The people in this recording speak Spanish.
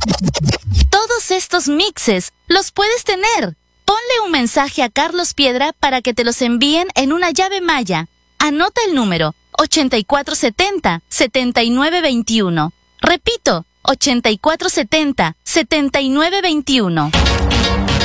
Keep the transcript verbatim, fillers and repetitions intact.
Todos estos mixes los puedes tener. Ponle un mensaje a Carlos Piedra para que te los envíen en una llave Maya. Anota el número ochenta y cuatro setenta, setenta y nueve veintiuno. Repito, ochenta y cuatro setenta, setenta y nueve veintiuno.